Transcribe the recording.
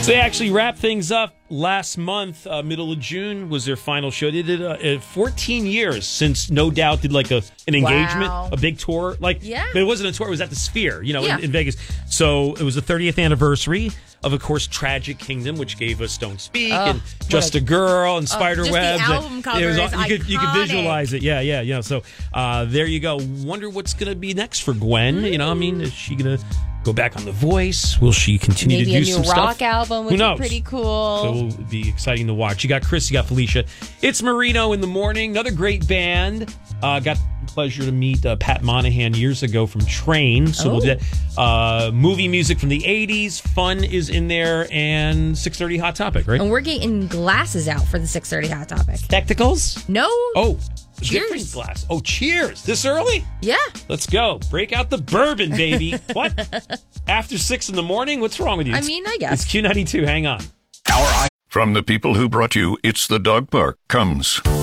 So they actually wrapped things up last month, middle of June was their final show. They did 14 years since No Doubt did like an engagement, a big tour. But it wasn't a tour, it was at the Sphere, in Vegas. So it was the 30th anniversary of course, Tragic Kingdom, which gave us Don't Speak and Just a Girl and Spiderwebs. The album cover is iconic. You could visualize it. Yeah. So there you go. Wonder what's going to be next for Gwen. Is she going to go back on The Voice? Will she continue to do some stuff? Maybe a new rock album would be pretty cool. So it will be exciting to watch. You got Chris, you got Felicia. It's Marino in the morning. Another great band. Got the pleasure to meet Pat Monahan years ago from Train. So we'll do movie music from the 80s. Fun is in there. And 6:30 Hot Topic, right? And we're getting glasses out for the 6:30 Hot Topic. Spectacles? No. Oh. Cheers. Different glass. Oh, cheers. This early? Yeah. Let's go. Break out the bourbon, baby. What? After 6 in the morning? What's wrong with you? I guess. It's Q92. Hang on. From the people who brought you It's the Dog Park comes